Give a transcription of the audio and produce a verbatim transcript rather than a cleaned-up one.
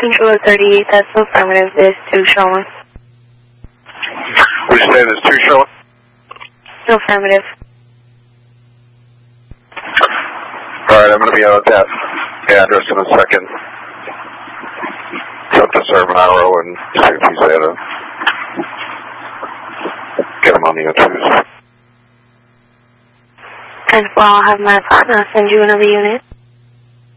Controller thirty-eight, that's affirmative. There's two showing. Would you say there's two showing? Affirmative. Alright, I'm going to be out at that address in a second. Talk to Servanaro and see if he's there to get him on the other. And well, I'll have my partner send you another unit.